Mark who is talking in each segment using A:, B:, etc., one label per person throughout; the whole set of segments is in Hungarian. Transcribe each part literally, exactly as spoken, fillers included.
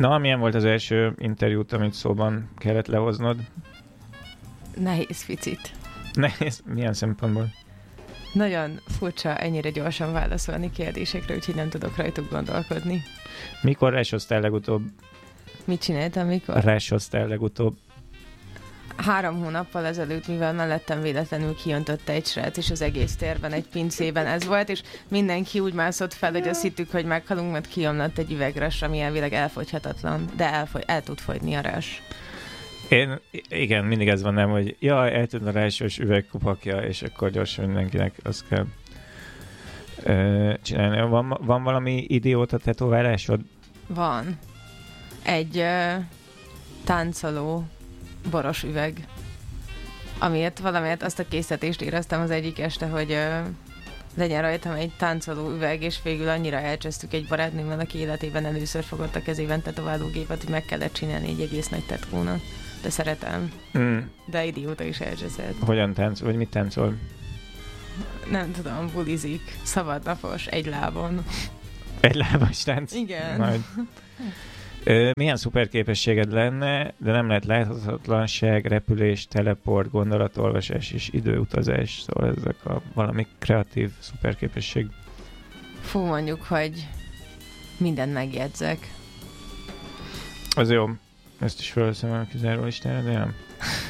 A: Na, milyen volt az első interjút, amit szóban kellett lehoznod?
B: Nehéz picit.
A: Nehéz? Milyen szempontból?
B: Nagyon furcsa ennyire gyorsan válaszolni kérdésekre, úgyhogy nem tudok rajtuk gondolkodni.
A: Mikor resoztál legutóbb?
B: Mit csináltam, mikor?
A: Resoztál legutóbb.
B: Három hónappal ezelőtt, mivel mellettem véletlenül kijöntötte egy srác, és az egész térben egy pincében ez volt, és mindenki úgy mászott fel, hogy azt hittük, hogy meghalunk, mert kijomlott egy üvegres, ami elvileg elfogyhatatlan, de elfogy, el tud fogyni a res.
A: Én, igen, mindig ez van nem, hogy jaj, eltűnt a rásos üvegkupakja, és akkor gyorsan mindenkinek azt kell ö, csinálni. Van, van valami idióta tetoválásod?
B: Van. Egy ö, táncoló boros üveg, amiért valamiért azt a készítést éreztem az egyik este, hogy ö, legyen rajtam egy táncoló üveg, és végül annyira elcsesztük egy barátnőmmel, aki életében először fogott a kezében tetoválógépet, hogy meg kellett csinálni egy egész nagy tetkónak. De szeretem. Mm. De idióta is elcseszett.
A: Hogyan táncol, vagy mit táncol?
B: Nem tudom, bulizik. Szabadnapos, egy lábon.
A: Egy lábas tánc?
B: Igen.
A: Majd. Ö, milyen szuper képességed lenne, de nem lehet láthatatlanság, repülés, teleport, gondolatolvasás és időutazás. Szóval ezek a valami kreatív szuper képesség.
B: Fú, mondjuk, hogy mindent megjegyzek.
A: Az jó. Ezt is felveszem a kizáró listára, de nem.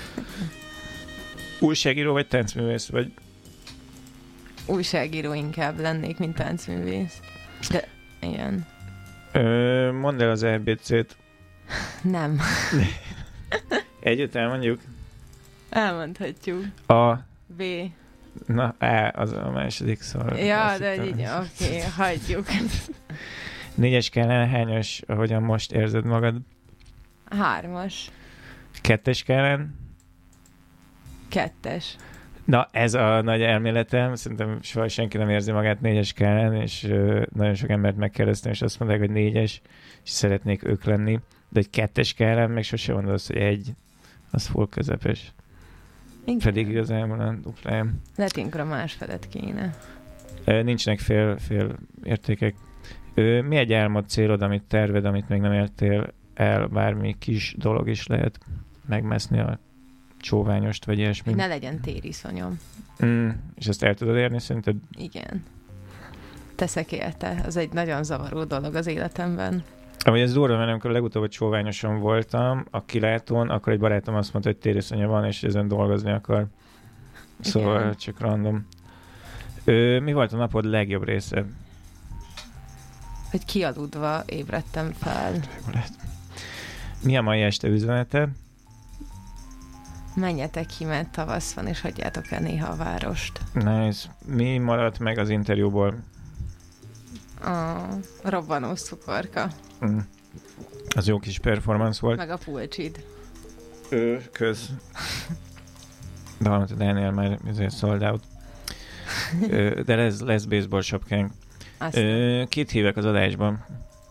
A: Újságíró vagy táncművész vagy?
B: Újságíró inkább lennék, mint táncművész. De igen.
A: Ö, mondd el az á bé cét.
B: Nem.
A: Együtt elmondjuk?
B: Elmondhatjuk.
A: A.
B: B.
A: Na, A az a második szor.
B: Ja, de így, oké, okay, hagyjuk.
A: Négyes skálán hányas, ahogyan most érzed magad?
B: Hármas.
A: Kettes skálán?
B: Kettes.
A: Na, ez a nagy elméletem. Szerintem soha senki nem érzi magát négyes skálán, és uh, nagyon sok embert megkérdeztem, és azt mondták, hogy négyes, és szeretnék ők lenni. De egy kettes skálán meg sose mondod azt, hogy egy, az full közepes. Igen. Pedig igazából a dupláján.
B: Letinkra más felett kéne.
A: Uh, nincsenek fél, fél értékek. Uh, mi egy álmod célod, amit terved, amit még nem értél el, bármi kis dolog is lehet megmászni a csóványost, vagy ilyesmi.
B: Ne legyen tériszonyom.
A: Mm, és ezt el tudod érni, szerinted?
B: Igen. Teszek érte. Az egy nagyon zavaró dolog az életemben.
A: Ahogy ez durva, mert amikor legutóbb a csóványoson voltam, a kilátón, akkor egy barátom azt mondta, hogy tériszonya van, és ezen dolgozni akar. Szóval igen. Csak random. Ö, mi volt a napod legjobb része?
B: Hogy kialudva ébredtem fel.
A: Mi a mai este üzenete?
B: Menjetek ki, mert tavasz van, és hagyjátok el néha a várost.
A: Nice. Mi maradt meg az interjúból?
B: A robbanó cukorka.
A: Mm. Az jó kis performance volt.
B: Meg a pulcsid.
A: Ő, köz. De valamit a Daniel már ezért sold out. Ö, de lesz, lesz baseball sapkánk. Ö, kit hívek az adásban?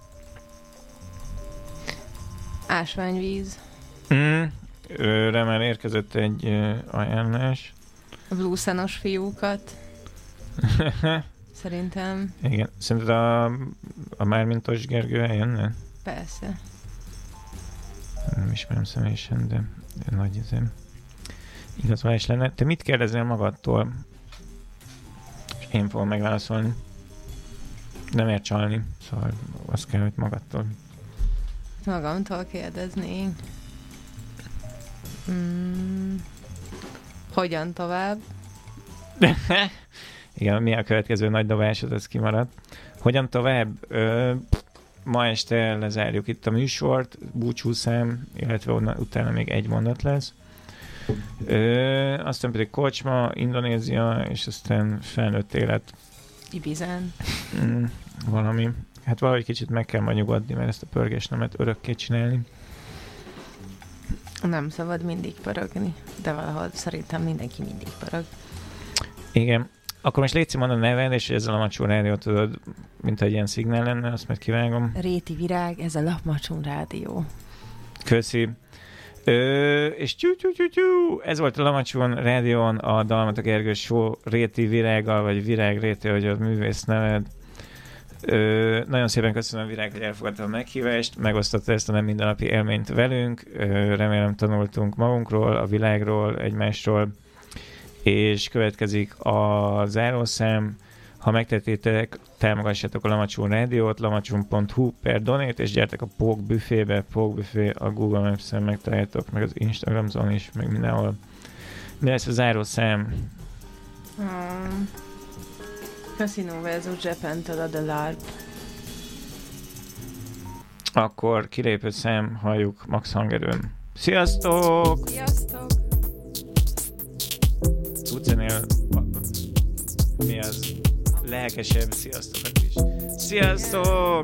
B: Ásványvíz.
A: Mm. Őre már érkezett egy uh, ajánlás.
B: A blueszenos fiúkat. Szerintem.
A: Igen. Szerinted a, a Mármintos Gergő eljönne?
B: Persze.
A: Nem ismerem személyesen, de nagy izém. Igazolás lenne. Te mit kérdezel magadtól? És én fogom megválaszolni. Nem ér csalni. Szóval azt kell, hogy magadtól.
B: Magamtól kérdeznénk. Hmm. Hogyan tovább?
A: Igen, mi a következő nagy dobásod, ez kimaradt. Hogyan tovább? Ö, ma este lezárjuk itt a műsort, búcsúszám, illetve onnan, utána még egy mondat lesz. Ö, aztán pedig kocsma, Indonézia, és aztán felnőtt élet.
B: Ibizán.
A: Mm, valami. Hát valahogy kicsit meg kell majd nyugodni, mert ezt a pörgést nem lehet örökké csinálni.
B: Nem szabad mindig pörögni, de valahol szerintem mindenki mindig pörög.
A: Igen. Akkor most légy mondd a neved, és ezzel a Macsó Rádió tudod, mint egy ilyen szignál lenne, azt meg kivágom.
B: Réti Virág, ez a Macsó Rádió.
A: Köszi. Ö, és tyú, tyú, tyú, tyú. Ez volt a Lamacsón Rádión a Dalmata Gergő Show Réti Virággal, vagy Virág Réti, hogy a művész neved. Ö, nagyon szépen köszönöm, Virág, hogy elfogadta a meghívást, megosztotta ezt a nem mindennapi élményt velünk. Ö, remélem tanultunk magunkról, a világról, egymásról, és következik a zárószám. Ha megtettétek, támogassátok a Lamacsun Rádiót, lamacsun pont hu per donate, és gyertek a Pók büfébe. Pók büfé a Google Maps-en megtaláljátok, meg az Instagramon is, meg mindenhol. Mi lesz a zárószám?
B: Hmm. Casino versus Japan-től a The LARP.
A: Akkor kilépő szám, halljuk max hangerőn. Sziasztok!
B: Sziasztok!
A: Tudsz ennél mi az lelkesebb sziasztokat is. Sziasztok!